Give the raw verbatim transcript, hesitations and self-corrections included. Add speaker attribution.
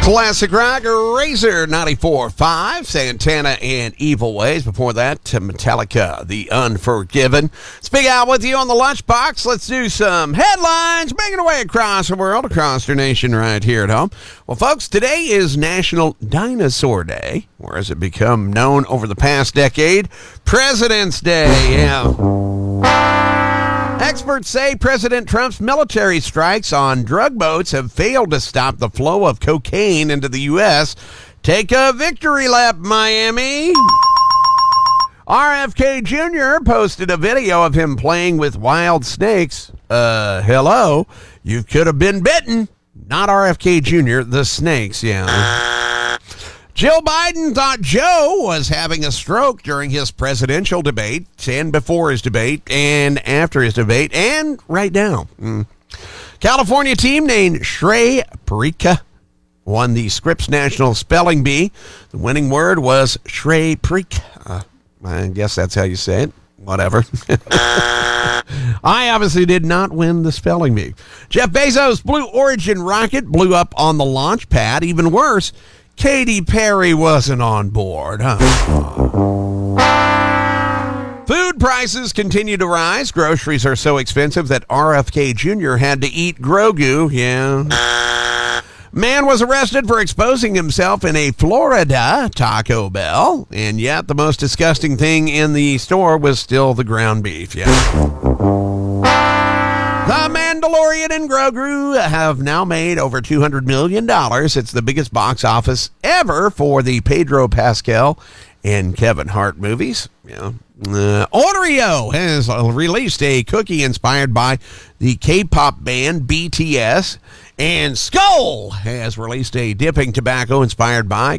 Speaker 1: Classic rock, Razor ninety-four point five, Santana and Evil Ways. Before that, to Metallica, The Unforgiven. It's Big Al with you on the Lunchbox. Let's do some headlines, making our way across the world, across our nation right here at home. Well, folks, today is National Dinosaur Day, or as it become known over the past decade, President's Day. Yeah. Experts say President Trump's military strikes on drug boats have failed to stop the flow of cocaine into the U S Take a victory lap, Miami. R F K Junior posted a video of him playing with wild snakes. Uh, hello, you could have been bitten. Not R F K Junior, the snakes, yeah. Jill Biden thought Joe was having a stroke during his presidential debate, and before his debate, and after his debate, and right now. Mm. California team named Shrey Parikh won the Scripps National Spelling Bee. The winning word was Shrey Parikh. Uh, I guess that's how you say it. Whatever. I obviously did not win the spelling bee. Jeff Bezos' Blue Origin rocket blew up on the launch pad. Even worse, Katy Perry wasn't on board, huh? Food prices continue to rise. Groceries are so expensive that R F K Junior had to eat Grogu, yeah. Man was arrested for exposing himself in a Florida Taco Bell, and yet the most disgusting thing in the store was still the ground beef, yeah. The Mandalorian and Grogu have now made over two hundred million dollars. It's the biggest box office ever for the Pedro Pascal and Kevin Hart movies. Yeah. Uh, Oreo has released a cookie inspired by the K-pop band B T S. And Skull has released a dipping tobacco inspired by